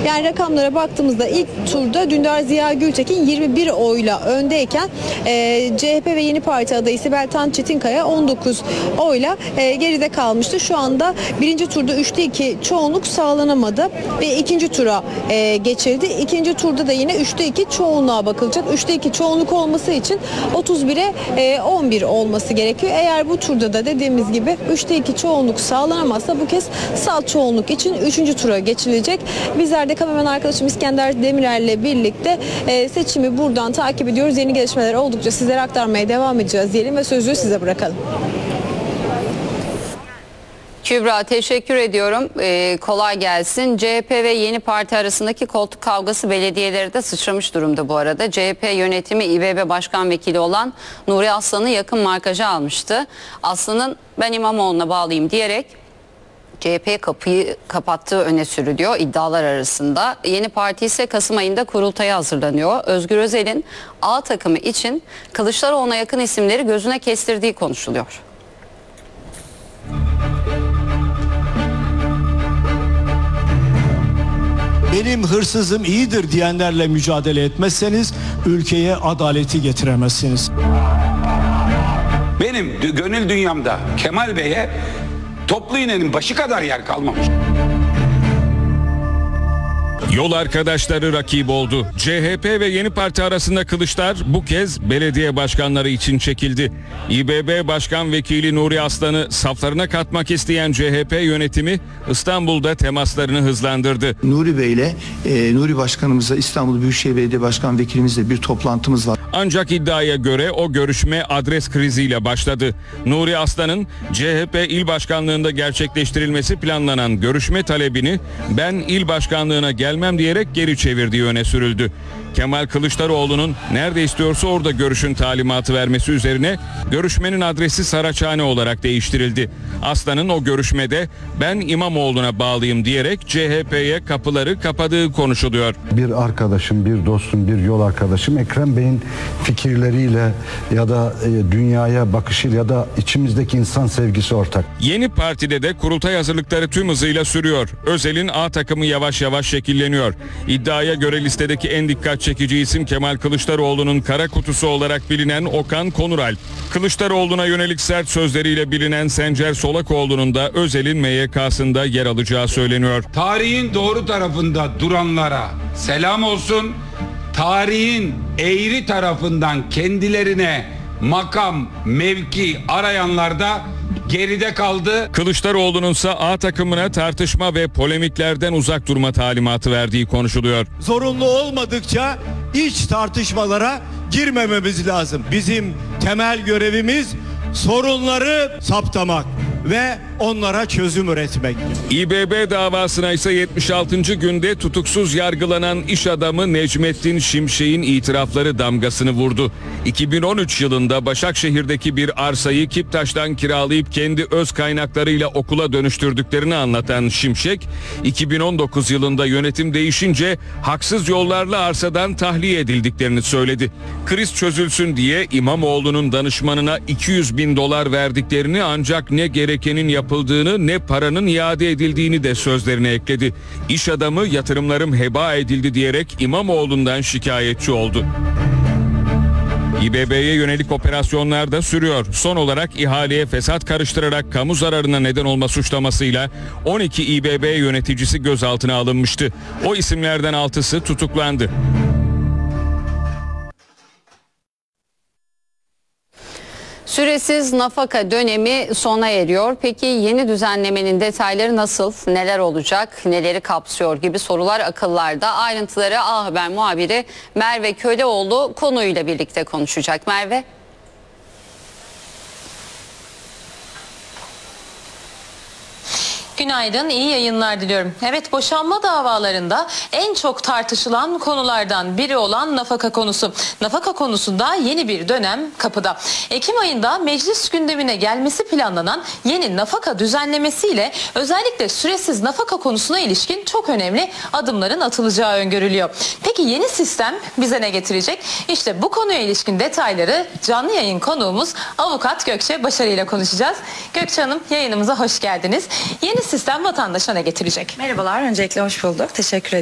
Yani rakamlara baktığımızda ilk turda Dündar Ziya Gültekin 21 oyla öndeyken CHP ve Yeni Parti adayı Sibel Tan Çetinkaya 19 oyla geride kalmıştı. Şu anda birinci turda 3'te 2 çoğunluk sağlanamadı ve ikinci tura geçildi. İkinci turda da yine 3'te 2 çoğunluğa bakılacak. 3'te 2 çoğunluk olması için 31'e 11 olması gerekiyor. Eğer bu turda da dediğimiz gibi 3'te 2 çoğunluk sağlanamazsa bu kez salt çoğunluk için 3. tura geçilecek. Bizler de kameraman arkadaşım İskender Demirer'le birlikte seçimi buradan takip ediyoruz. Yeni gelişmeler oldukça sizlere aktarmaya devam edeceğiz diyelim ve sözü size bırakalım. Kübra, teşekkür ediyorum. Kolay gelsin. CHP ve Yeni Parti arasındaki koltuk kavgası belediyeleri de sıçramış durumda bu arada. CHP yönetimi İBB Başkan Vekili olan Nuri Aslan'ı yakın markaja almıştı. Aslan'ın ben İmamoğlu'na bağlıyım diyerek CHP kapıyı kapattığı öne sürülüyor iddialar arasında. Yeni Parti ise Kasım ayında kurultaya hazırlanıyor. Özgür Özel'in A takımı için Kılıçdaroğlu'na yakın isimleri gözüne kestirdiği konuşuluyor. Benim hırsızım iyidir diyenlerle mücadele etmezseniz ülkeye adaleti getiremezsiniz. Benim gönül dünyamda Kemal Bey'e toplu iğnenin başı kadar yer kalmamış. Yol arkadaşları rakip oldu. CHP ve Yeni Parti arasında kılıçlar bu kez belediye başkanları için çekildi. İBB Başkan Vekili Nuri Aslan'ı saflarına katmak isteyen CHP yönetimi İstanbul'da temaslarını hızlandırdı. Nuri Bey'le Nuri Başkanımızla İstanbul Büyükşehir Belediye Başkan Vekilimizle bir toplantımız var. Ancak iddiaya göre o görüşme adres kriziyle başladı. Nuri Aslan'ın CHP il başkanlığında gerçekleştirilmesi planlanan görüşme talebini ben il başkanlığına gelmem diyerek geri çevirdiği öne sürüldü. Kemal Kılıçdaroğlu'nun nerede istiyorsa orada görüşün talimatı vermesi üzerine görüşmenin adresi Saraçhane olarak değiştirildi. Aslan'ın o görüşmede ben İmamoğlu'na bağlıyım diyerek CHP'ye kapıları kapadığı konuşuluyor. Bir arkadaşım, bir dostum, bir yol arkadaşım Ekrem Bey'in fikirleriyle ya da dünyaya bakışıyla ya da içimizdeki insan sevgisi ortak. Yeni Parti'de de kurultay hazırlıkları tüm hızıyla sürüyor. Özel'in A takımı yavaş yavaş şekilleniyor. İddiaya göre listedeki en dikkat çekici isim Kemal Kılıçdaroğlu'nun kara kutusu olarak bilinen Okan Konuralp. Kılıçdaroğlu'na yönelik sert sözleriyle bilinen Sencer Solakoğlu'nun da Özel'in MYK'sında yer alacağı söyleniyor. Tarihin doğru tarafında duranlara selam olsun. Tarihin eğri tarafından kendilerine makam, mevki arayanlar da geride kaldı. Kılıçdaroğlu'nun ise A takımına tartışma ve polemiklerden uzak durma talimatı verdiği konuşuluyor. Zorunlu olmadıkça iç tartışmalara girmememiz lazım. Bizim temel görevimiz sorunları saptamak ve onlara çözüm üretmek. İBB davasına ise 76. günde tutuksuz yargılanan iş adamı Necmettin Şimşek'in itirafları damgasını vurdu. 2013 yılında Başakşehir'deki bir arsayı Kiptaş'tan kiralayıp kendi öz kaynaklarıyla okula dönüştürdüklerini anlatan Şimşek, 2019 yılında yönetim değişince haksız yollarla arsadan tahliye edildiklerini söyledi. Kriz çözülsün diye İmamoğlu'nun danışmanına 200 bin dolar verdiklerini ancak ne gerekenin yapıldığını ne paranın iade edildiğini de sözlerine ekledi. İş adamı yatırımlarım heba edildi diyerek İmamoğlu'ndan şikayetçi oldu. İBB'ye yönelik operasyonlar da sürüyor. Son olarak ihaleye fesat karıştırarak kamu zararına neden olma suçlamasıyla 12 İBB yöneticisi gözaltına alınmıştı. O isimlerden 6'sı tutuklandı. Süresiz nafaka dönemi sona eriyor. Peki yeni düzenlemenin detayları nasıl, neler olacak, neleri kapsıyor gibi sorular akıllarda. Ayrıntıları A Haber muhabiri Merve Köleoğlu konuyla birlikte konuşacak. Merve. Günaydın, iyi yayınlar diliyorum. Evet, boşanma davalarında en çok tartışılan konulardan biri olan nafaka konusu. Nafaka konusunda yeni bir dönem kapıda. Ekim ayında meclis gündemine gelmesi planlanan yeni nafaka düzenlemesiyle özellikle süresiz nafaka konusuna ilişkin çok önemli adımların atılacağı öngörülüyor. Peki yeni sistem bize ne getirecek? İşte bu konuya ilişkin detayları canlı yayın konuğumuz Avukat Gökçe Başarı ile konuşacağız. Gökçe Hanım, yayınımıza hoş geldiniz. Yeni sistem vatandaşa ne getirecek? Merhabalar, öncelikle hoş bulduk. Teşekkür ederim.